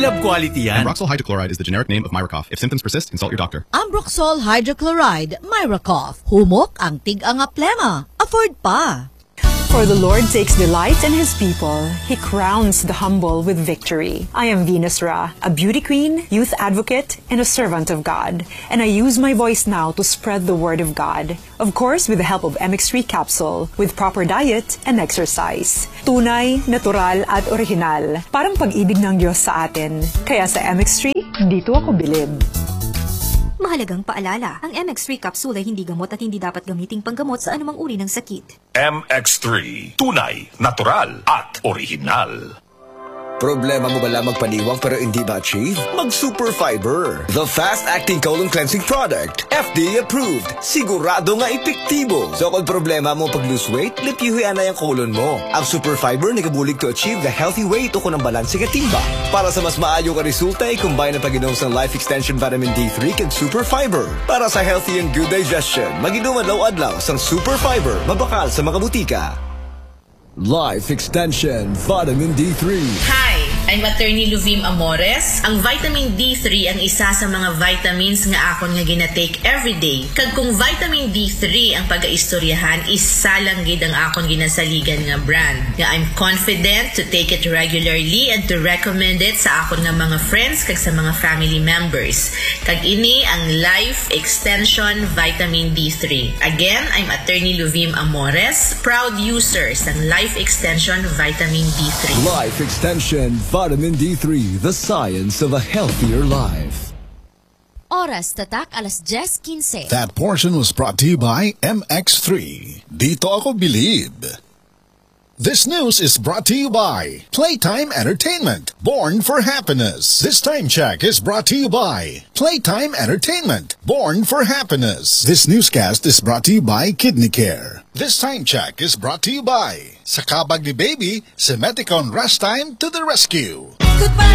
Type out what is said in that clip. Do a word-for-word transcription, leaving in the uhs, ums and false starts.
love quality yan. Ambroxol hydrochloride is the generic name of Myracoff. If symptoms persist, consult your doctor. Ambroxol hydrochloride, Myracoff. Humok ang tig-anga plema. Afford pa. For the Lord takes delight in His people. He crowns the humble with victory. I am Venus Ra, a beauty queen, youth advocate, and a servant of God. And I use my voice now to spread the word of God. Of course, with the help of M X three capsule, with proper diet and exercise. Tunay, natural, at original. Parang pag-ibig ng Diyos sa atin. Kaya sa M X three, dito ako bilib. Mahalagang paalala, ang M X three capsule ay hindi gamot at hindi dapat gamiting panggamot sa anumang uri ng sakit. M X three, tunay, natural, at original. Problema mo ba lang magpaniwang pero hindi ma-achieve? Mag-Super Fiber, the fast-acting colon cleansing product. F D A approved. Sigurado nga epektibo. So kung problema mo pag-lose weight, lipihuyan na yung colon mo. Ang Super Fiber nagabulig to achieve the healthy weight o kung ang balanse ka timba. Para sa mas maayo ka resulta, i-combine ang pag-inom sa Life Extension Vitamin D three kag Super Fiber. Para sa healthy and good digestion, mag-inom adlaw-adlaw sang Super Fiber, mabakal sa mga butika. Life Extension Vitamin D three. Hi, I'm Attorney Luvim Amores. Ang vitamin D three ang isa sa mga vitamins nga akon nga ginatake everyday. Kag kung vitamin D three ang pag-aistoryahan, isa lang gid ang akon ginasaligan nga brand. Nga I'm confident to take it regularly and to recommend it sa akon nga mga friends kag sa mga family members. Kag ini ang Life Extension Vitamin D three. Again, I'm Attorney Luvim Amores, proud user sa Life Life Extension Vitamin D three. Life Extension Vitamin D three, the science of a healthier life. Oras tatak alas diyes quince. That portion was brought to you by M X three. Dito ako bilib. This news is brought to you by Playtime Entertainment, born for happiness. This time check is brought to you by Playtime Entertainment, born for happiness. This newscast is brought to you by Kidney Care. This time check is brought to you by Sa kabag ni Baby, Semeticon Rest Time to the rescue. Goodbye!